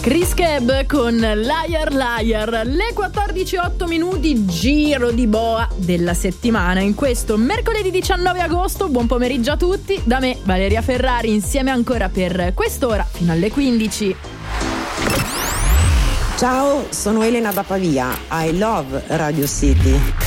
Chris Cab con Liar Liar. Le 14:08, giro di boa della settimana. In questo mercoledì 19 agosto, buon pomeriggio a tutti. Da me, Valeria Ferrari, insieme ancora per quest'ora fino alle 15. Ciao, sono Elena da Pavia. I love Radio City.